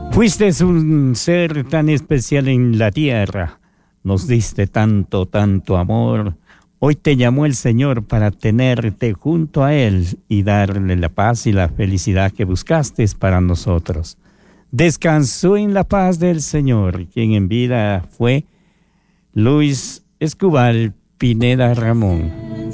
Fuiste un ser tan especial en la tierra, nos diste tanto, tanto amor. Hoy te llamó el Señor para tenerte junto a Él y darle la paz y la felicidad que buscaste para nosotros. Descansó en la paz del Señor, quien en vida fue Luis Escobar Pineda Ramón.